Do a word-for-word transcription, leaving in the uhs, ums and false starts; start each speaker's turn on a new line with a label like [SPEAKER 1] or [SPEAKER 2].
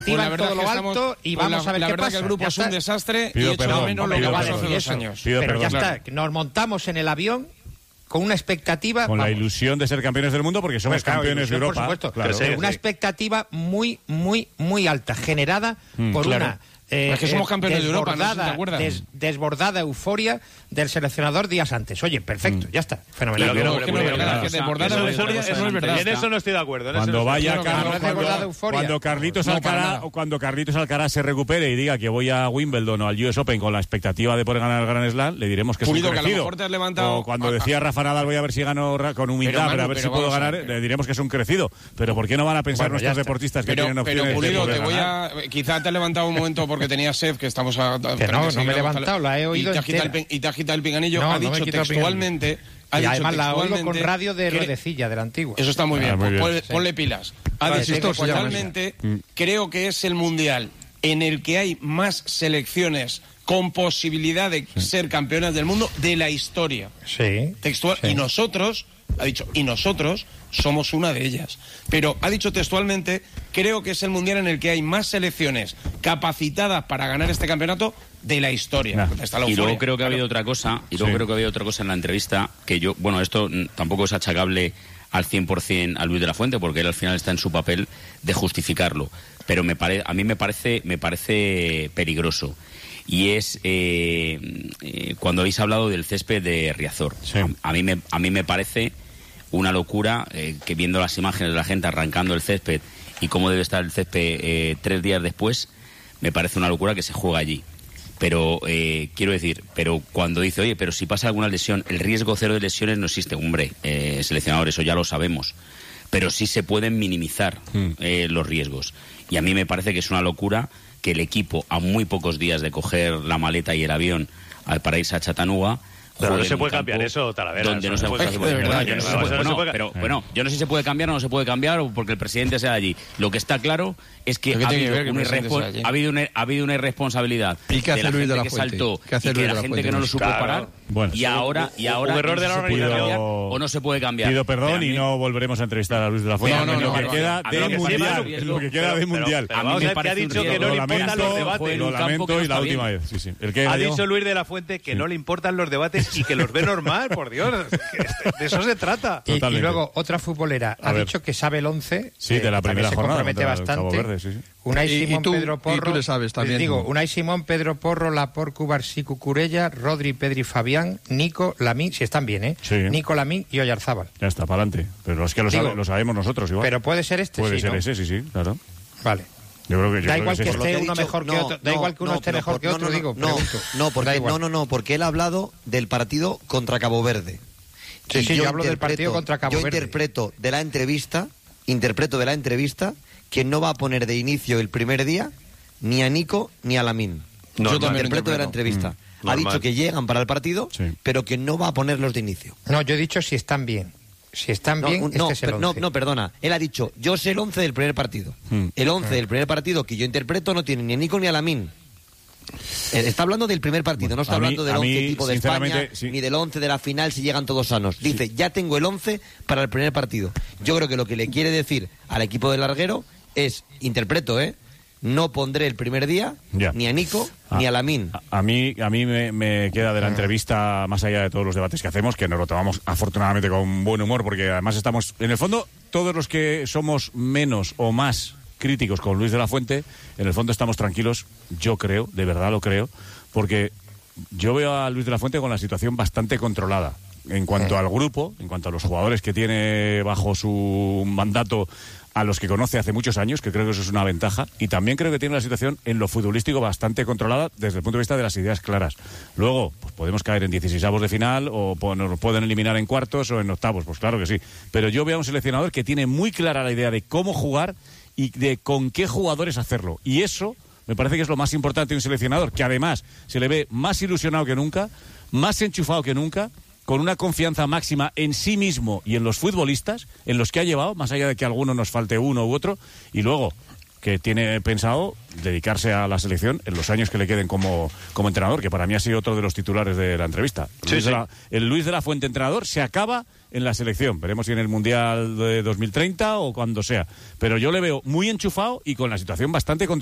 [SPEAKER 1] Pues la verdad todo lo estamos, alto y vamos pues la, a ver la qué verdad pasa. Que el grupo ya es un desastre pido y echo de menos lo que pasó hace dos años.
[SPEAKER 2] Pido
[SPEAKER 3] Pero
[SPEAKER 2] perdón,
[SPEAKER 3] ya
[SPEAKER 2] claro.
[SPEAKER 3] está, nos montamos en el avión con una expectativa...
[SPEAKER 2] Con
[SPEAKER 3] vamos,
[SPEAKER 2] la ilusión de ser campeones del mundo porque somos
[SPEAKER 3] pues, claro,
[SPEAKER 2] campeones
[SPEAKER 3] ilusión,
[SPEAKER 2] de Europa.
[SPEAKER 3] Por supuesto,
[SPEAKER 2] claro.
[SPEAKER 3] pero sí, una sí. expectativa muy, muy, muy alta, generada mm, por claro. una...
[SPEAKER 1] Eh, es que somos campeones de Europa, no sé si te acuerdas.
[SPEAKER 3] Des, desbordada euforia del seleccionador días antes. Oye, perfecto, mm. ya está, fenomenal.
[SPEAKER 1] Pero, pero, pero, pero, pero, pero, desbordada euforia, eso no es verdad.
[SPEAKER 4] En eso no estoy de acuerdo.
[SPEAKER 2] Cuando vaya Carlos, cuando, cuando Carlitos no, Alcaraz, cuando Carlitos Alcaraz se recupere y diga que voy a Wimbledon o al U S Open con la expectativa de poder ganar el Gran Slam, le diremos que
[SPEAKER 1] Pulido,
[SPEAKER 2] es un crecido.
[SPEAKER 1] Que a lo mejor te has levantado...
[SPEAKER 2] O cuando decía Rafa Nadal voy a ver si gano con humildad, pero a ver si puedo ganar, le diremos que es un crecido. Pero ¿por qué no van a pensar nuestros deportistas que tienen opciones de
[SPEAKER 1] Pulido, te voy a... Quizá te has levantado un momento porque tenías sed, que estamos a...
[SPEAKER 3] Que no, no me he levantado, la he oído
[SPEAKER 1] y te, el, y te has quitado el pinganillo.
[SPEAKER 3] No,
[SPEAKER 1] ha dicho
[SPEAKER 3] no
[SPEAKER 1] textualmente... Ha
[SPEAKER 3] y
[SPEAKER 1] dicho
[SPEAKER 3] además la
[SPEAKER 1] textualmente
[SPEAKER 3] oigo con radio de Rodecilla, de la antigua.
[SPEAKER 1] Eso está muy bien, ah, muy bien. Ponle, ponle pilas. Ha
[SPEAKER 3] vale,
[SPEAKER 1] dicho textualmente, creo que es el mundial en el que hay más selecciones con posibilidad de sí. ser campeonas del mundo de la historia.
[SPEAKER 3] Sí.
[SPEAKER 1] Textual.
[SPEAKER 3] Sí.
[SPEAKER 1] Y nosotros, ha dicho, y nosotros somos una de ellas. Pero ha dicho textualmente, creo que es el mundial en el que hay más selecciones capacitadas para ganar este campeonato de la historia.
[SPEAKER 5] Nah. Está la y luego creo que claro. ha habido otra cosa, y luego sí. creo que ha habido otra cosa en la entrevista, que yo, bueno, esto tampoco es achacable al cien por ciento a Luis de la Fuente, porque él al final está en su papel de justificarlo. Pero me pare, a mí me parece, me parece peligroso. Y es eh, eh, cuando habéis hablado del césped de Riazor. Sí. A, a, mí me, a mí me parece una locura eh, que viendo las imágenes de la gente arrancando el césped y cómo debe estar el césped eh, tres días después, me parece una locura que se juega allí. Pero eh, quiero decir, pero cuando dice, oye, pero si pasa alguna lesión, el riesgo cero de lesiones no existe. Hombre, eh, seleccionador, eso ya lo sabemos. Pero sí se pueden minimizar eh, los riesgos. Y a mí me parece que es una locura que el equipo, a muy pocos días de coger la maleta y el avión para irse a Chattanooga...
[SPEAKER 4] Pero no se puede cambiar eso, Talavera.
[SPEAKER 5] Donde no se puede cambiar. Pero bueno, yo no sé si se puede cambiar o no se puede cambiar o porque el presidente sea allí. Lo que está claro es que ha habido, que una irrespo- ha, habido una, ha habido una irresponsabilidad
[SPEAKER 6] ¿Y qué hace
[SPEAKER 5] de la
[SPEAKER 6] Luis
[SPEAKER 5] gente
[SPEAKER 6] de la
[SPEAKER 5] que
[SPEAKER 6] Fuente?
[SPEAKER 5] saltó
[SPEAKER 6] ¿Qué hace
[SPEAKER 5] y que
[SPEAKER 6] Luis
[SPEAKER 5] la
[SPEAKER 6] de la
[SPEAKER 5] gente
[SPEAKER 6] Fuente?
[SPEAKER 5] que no lo supo
[SPEAKER 4] Claro.
[SPEAKER 5] parar.
[SPEAKER 2] Bueno,
[SPEAKER 5] y ahora, y ahora
[SPEAKER 4] un error de la organización
[SPEAKER 5] o no se puede cambiar.
[SPEAKER 2] Pido perdón y no volveremos a entrevistar a Luis de la Fuente.
[SPEAKER 1] No, no,
[SPEAKER 2] lo
[SPEAKER 1] no,
[SPEAKER 2] que
[SPEAKER 1] no,
[SPEAKER 2] queda
[SPEAKER 1] no,
[SPEAKER 2] de
[SPEAKER 1] no, no,
[SPEAKER 2] mundial,
[SPEAKER 5] no,
[SPEAKER 2] lo que queda de mundial.
[SPEAKER 4] Pero vamos a ver que ha dicho que no le importan los debates.
[SPEAKER 2] Lo lamento y la última vez. Sí, sí. ¿El qué,
[SPEAKER 4] ha
[SPEAKER 2] Diego?
[SPEAKER 4] dicho Luis de la Fuente que sí. no le importan los debates y que los ve normal, por Dios. De eso se trata.
[SPEAKER 3] Y, y luego otra futbolera ha dicho que sabe el once.
[SPEAKER 2] Sí, de la primera
[SPEAKER 3] se
[SPEAKER 2] jornada.
[SPEAKER 3] compromete bastante.
[SPEAKER 2] Verde, sí, sí.
[SPEAKER 3] Unai
[SPEAKER 6] y,
[SPEAKER 3] Simón,
[SPEAKER 6] y tú,
[SPEAKER 3] Pedro Porro.
[SPEAKER 6] Y tú le sabes también.
[SPEAKER 3] Digo, Unai Simón, Pedro Porro, Laporte, Cubarsí, Cucurella, Rodri, Pedri, Fabián, Nico, Lamín, si están bien, ¿eh?
[SPEAKER 2] Sí.
[SPEAKER 3] Nico, Lamín y Oyarzábal.
[SPEAKER 2] Ya está, para adelante. Pero es que lo,
[SPEAKER 3] Digo,
[SPEAKER 2] sabe, lo sabemos nosotros igual.
[SPEAKER 3] Pero puede ser este,
[SPEAKER 2] Puede
[SPEAKER 3] sí,
[SPEAKER 2] ser
[SPEAKER 3] ¿no?
[SPEAKER 2] ese, sí, sí, claro.
[SPEAKER 3] Vale.
[SPEAKER 2] Yo creo que, yo
[SPEAKER 3] da
[SPEAKER 2] creo
[SPEAKER 3] igual
[SPEAKER 2] que,
[SPEAKER 3] que
[SPEAKER 2] es
[SPEAKER 3] esté
[SPEAKER 2] eso.
[SPEAKER 3] uno
[SPEAKER 7] dicho,
[SPEAKER 3] mejor que
[SPEAKER 7] no,
[SPEAKER 3] otro. Da
[SPEAKER 7] no,
[SPEAKER 3] igual que uno
[SPEAKER 7] no,
[SPEAKER 3] esté mejor
[SPEAKER 7] por,
[SPEAKER 3] que otro,
[SPEAKER 7] no, no,
[SPEAKER 3] digo.
[SPEAKER 7] No,
[SPEAKER 3] pregunto.
[SPEAKER 7] no, porque,
[SPEAKER 3] no,
[SPEAKER 7] no, no, porque él ha hablado del partido contra Cabo Verde.
[SPEAKER 3] Sí,
[SPEAKER 7] y
[SPEAKER 3] sí, yo, yo hablo del partido contra Cabo
[SPEAKER 7] yo
[SPEAKER 3] Verde.
[SPEAKER 7] Yo interpreto de la entrevista, interpreto de la entrevista que no va a poner de inicio el primer día ni a Nico ni a Lamín.
[SPEAKER 1] No, yo también
[SPEAKER 7] interpreto de la entrevista.
[SPEAKER 2] Mm,
[SPEAKER 7] ha dicho que llegan para el partido,
[SPEAKER 2] sí.
[SPEAKER 7] pero que no va a ponerlos de inicio.
[SPEAKER 3] No, yo he dicho si están bien. Si están
[SPEAKER 7] no,
[SPEAKER 3] bien,
[SPEAKER 7] no,
[SPEAKER 3] este es el
[SPEAKER 7] no,
[SPEAKER 3] once.
[SPEAKER 7] no, perdona. Él ha dicho, yo sé el once del primer partido.
[SPEAKER 2] Mm.
[SPEAKER 7] El once mm. del primer partido que yo interpreto no tiene ni a Nico ni a Lamín. Está hablando del primer partido, bueno, no está hablando mí, del once tipo de España, sí. ni del once de la final si llegan todos sanos. Dice, sí. ya tengo el once para el primer partido. Yo creo que lo que le quiere decir al equipo del larguero es, interpreto, ¿eh? No pondré el primer día ya. ni a Nico ah, ni a Lamín.
[SPEAKER 2] A, a mí, a mí me, me queda de la entrevista, más allá de todos los debates que hacemos, que nos lo tomamos afortunadamente con buen humor, porque además estamos, en el fondo, todos los que somos menos o más críticos con Luis de la Fuente, en el fondo estamos tranquilos, yo creo, de verdad lo creo, porque yo veo a Luis de la Fuente con la situación bastante controlada. En cuanto al grupo, en cuanto a los jugadores que tiene bajo su mandato, a los que conoce hace muchos años, que creo que eso es una ventaja, y también creo que tiene la situación en lo futbolístico bastante controlada desde el punto de vista de las ideas claras. Luego, pues podemos caer en dieciseisavos de final, o nos pueden eliminar en cuartos o en octavos, pues claro que sí. Pero yo veo a un seleccionador que tiene muy clara la idea de cómo jugar y de con qué jugadores hacerlo. Y eso me parece que es lo más importante de un seleccionador, que además se le ve más ilusionado que nunca, más enchufado que nunca, con una confianza máxima en sí mismo y en los futbolistas, en los que ha llevado, más allá de que a alguno nos falte uno u otro, y luego que tiene pensado dedicarse a la selección en los años que le queden como, como entrenador, que para mí ha sido otro de los titulares de la entrevista.
[SPEAKER 4] Sí,
[SPEAKER 2] Luis
[SPEAKER 4] sí.
[SPEAKER 2] de la, el Luis de la Fuente entrenador se acaba en la selección. Veremos si en el Mundial de dos mil treinta o cuando sea. Pero yo le veo muy enchufado y con la situación bastante